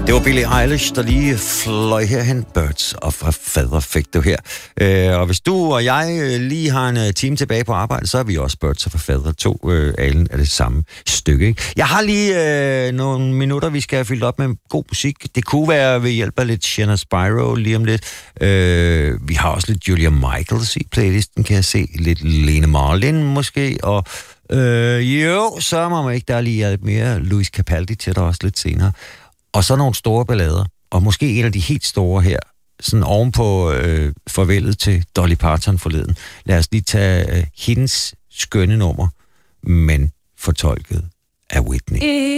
Det var Billie Eilish, der lige fløj herhen. Birds of a Feather fik du her. Og hvis du og jeg lige har en time tilbage på arbejde, så er vi også Birds of a Feather. To alen af det samme stykke. Ikke? Jeg har lige nogle minutter, vi skal have fyldt op med god musik. Det kunne være ved hjælp af lidt Shanna Spyro lige om lidt. Vi har også lidt Julia Michaels i playlisten, kan jeg se. Lidt Lene Marlin måske. Og så må man ikke, der er lige mere Louis Capaldi til dig også lidt senere. Og så nogle store ballader, og måske en af de helt store her, sådan ovenpå farvelet til Dolly Parton forleden. Lad os lige tage hendes skønne nummer, men fortolket af Whitney.